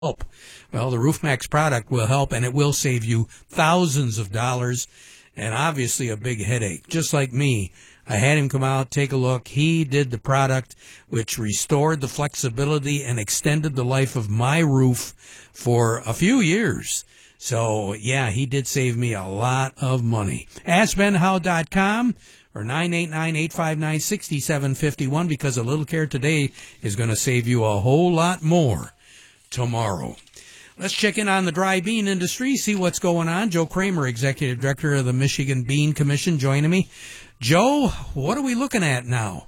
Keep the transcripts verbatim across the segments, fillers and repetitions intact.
help. Well, the RoofMax product will help, and it will save you thousands of dollars and obviously a big headache. Just like me, I had him come out, take a look. He did the product, which restored the flexibility and extended the life of my roof for a few years. So, yeah, he did save me a lot of money. ask ben how dot com or nine eight nine, eight five nine, six seven five one, because a little care today is going to save you a whole lot more tomorrow. Let's check in on the dry bean industry, see what's going on. Joe Kramer, Executive Director of the Michigan Bean Commission, joining me. Joe, what are we looking at now?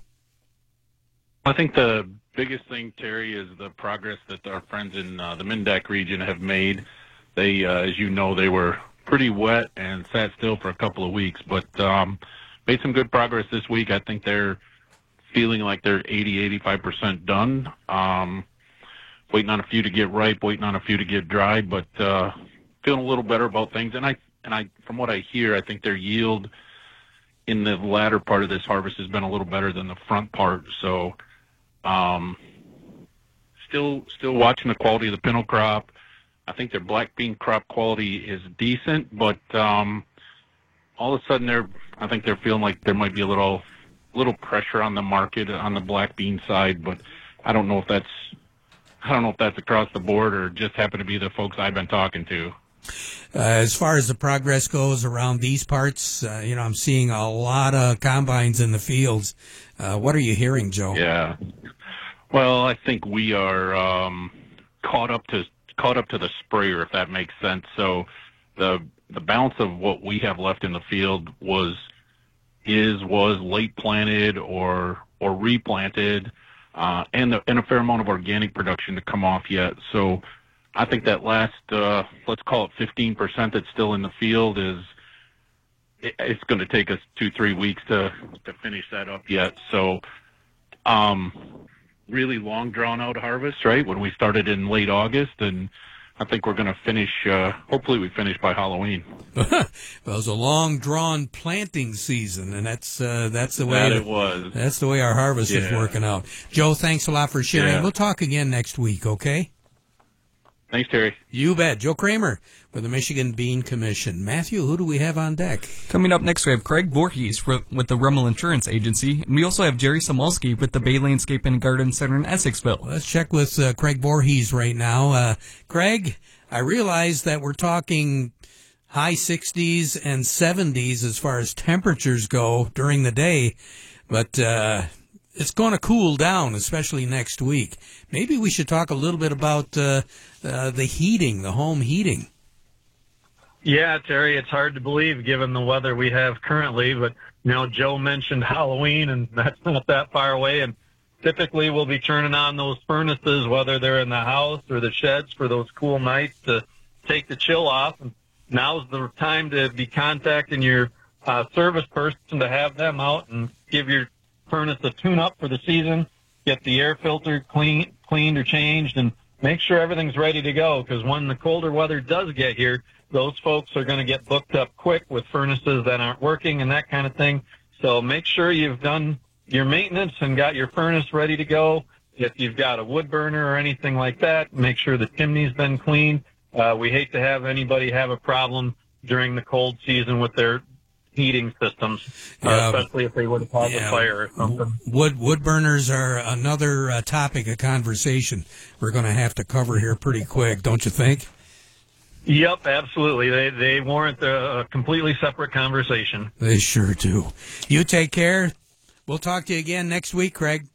I think the biggest thing, Terry, is the progress that our friends in uh, the Mindac region have made. They, uh, as you know, they were pretty wet and sat still for a couple of weeks, but um, made some good progress this week. I think they're feeling like they're eighty, eighty-five percent done. Um, waiting on a few to get ripe, waiting on a few to get dry, but uh, feeling a little better about things. And I, and I, from what I hear, I think their yield in the latter part of this harvest has been a little better than the front part. So, um, still, still watching the quality of the pinto crop. I think their black bean crop quality is decent, but um, all of a sudden they're, I think they're feeling like there might be a little, little pressure on the market on the black bean side, but I don't know if that's, I don't know if that's across the board or just happen to be the folks I've been talking to. Uh, as far as the progress goes around these parts, uh, you know, I'm seeing a lot of combines in the fields. Uh, what are you hearing, Joe? Yeah. Well, I think we are um, caught up to caught up to the sprayer, if that makes sense. So the the balance of what we have left in the field was is was late planted or or replanted. Uh, and, the, and a fair amount of organic production to come off yet. So I think that last, uh, let's call it fifteen percent that's still in the field is, it, it's going to take us two, three weeks to, to finish that up yet. So um, really long drawn out harvest, right? When we started in late August, and I think we're going to finish, uh, hopefully we finish by Halloween. Well, it was a long drawn planting season, and that's, uh, that's the way that the, it was. That's the way our harvest yeah. is working out. Joe, thanks a lot for sharing. Yeah. We'll talk again next week, okay? Thanks, Terry. You bet. Joe Kramer with the Michigan Bean Commission. Matthew, who do we have on deck? Coming up next, we have Craig Voorhees with the Rummel Insurance Agency, and we also have Jerry Samolsky with the Bay Landscape and Garden Center in Essexville. Let's check with uh, Craig Voorhees right now. Uh, Craig, I realize that we're talking high sixties and seventies as far as temperatures go during the day, but uh, it's going to cool down, especially next week. Maybe we should talk a little bit about uh, uh, the heating, the home heating. Yeah, Terry, it's hard to believe given the weather we have currently, but, you know, Joe mentioned Halloween, and that's not that far away, and typically we'll be turning on those furnaces, whether they're in the house or the sheds, for those cool nights to take the chill off. And now's the time to be contacting your uh, service person to have them out and give your furnace a tune-up for the season, get the air filter clean, cleaned or changed, and make sure everything's ready to go, because when the colder weather does get here, those folks are going to get booked up quick with furnaces that aren't working and that kind of thing. So make sure you've done your maintenance and got your furnace ready to go. If you've got a wood burner or anything like that, make sure the chimney's been cleaned. Uh, we hate to have anybody have a problem during the cold season with their heating systems, uh, Yeah, especially if they would have caused yeah, a fire or something. Wood wood burners are another uh, topic of conversation we're going to have to cover here pretty quick, don't you think? Yep, absolutely. They they warrant a, a completely separate conversation. They sure do. You take care. We'll talk to you again next week, Craig.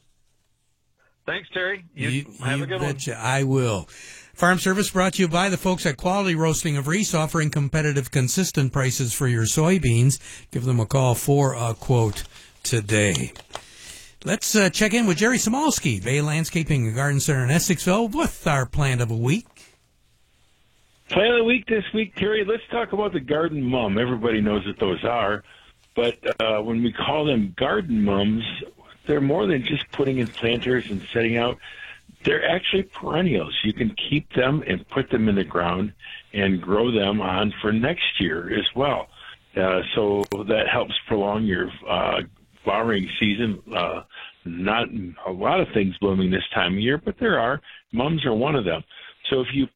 Thanks, Terry. You, You, have you a good betcha. I will. Farm Service brought to you by the folks at Quality Roasting of Reese, offering competitive, consistent prices for your soybeans. Give them a call for a quote today. Let's uh, check in with Jerry Samolsky, Bay Landscaping and Garden Center in Essexville, with our plant of a week. Plant of the week this week, Terry, let's talk about the garden mum. Everybody knows what those are. But uh, when we call them garden mums, they're more than just putting in planters and setting out. They're actually perennials. You can keep them and put them in the ground and grow them on for next year as well. Uh, so that helps prolong your uh, flowering season. Uh, not a lot of things blooming this time of year, but there are. Mums are one of them. So if you